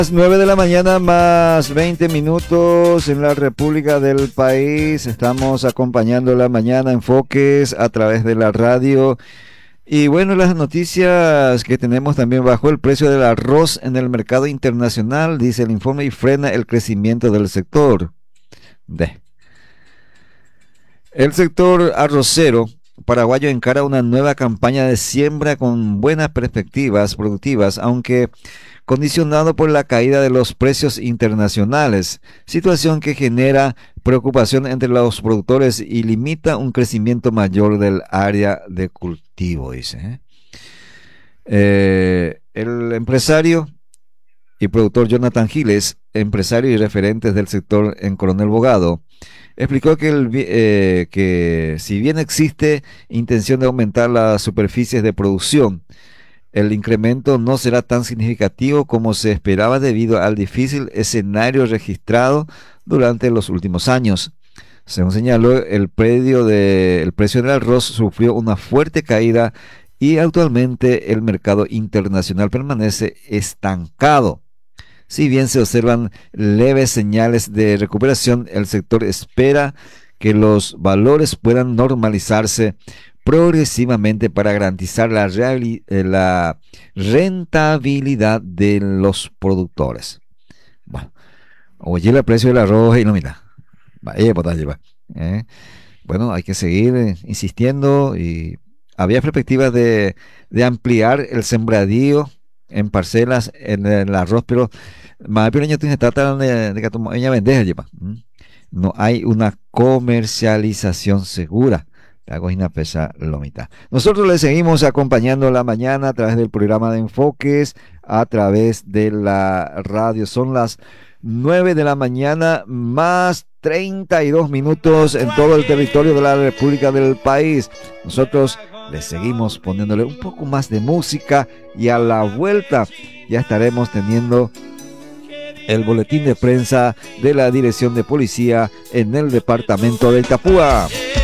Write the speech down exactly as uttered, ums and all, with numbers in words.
Las nueve de la mañana más veinte minutos en la República del País. Estamos acompañando la mañana Enfoques a través de la radio. Y bueno, las noticias que tenemos también: bajó el precio del arroz en el mercado internacional, dice el informe, y frena el crecimiento del sector. De. El sector arrocero paraguayo encara una nueva campaña de siembra con buenas perspectivas productivas, aunque condicionado por la caída de los precios internacionales, situación que genera preocupación entre los productores y limita un crecimiento mayor del área de cultivo, dice. ¿eh? Eh, el empresario y productor Jonathan Giles, empresario y referentes del sector en Coronel Bogado, explicó que, el, eh, que si bien existe intención de aumentar las superficies de producción, el incremento no será tan significativo como se esperaba debido al difícil escenario registrado durante los últimos años. Según señaló, el, predio de, el precio del arroz sufrió una fuerte caída y actualmente el mercado internacional permanece estancado. Si bien se observan leves señales de recuperación, el sector espera que los valores puedan normalizarse progresivamente para garantizar la, reali- eh, la rentabilidad de los productores. Bueno, oye el precio del arroz y no mira. Vaya, lleva. ¿eh? Bueno, hay que seguir eh, insistiendo, y había perspectivas de, de ampliar el sembradío en parcelas en el arroz, pero más pequeño tiene tratan de, de que ella vende lleva. No hay una comercialización segura. La cocina pesa lomita. Nosotros le seguimos acompañando la mañana a través del programa de Enfoques, a través de la radio. Son las nueve de la mañana más treinta y dos minutos en todo el territorio de la República del País. Nosotros le seguimos poniéndole un poco más de música y a la vuelta ya estaremos teniendo el boletín de prensa de la Dirección de Policía en el departamento de Itapúa.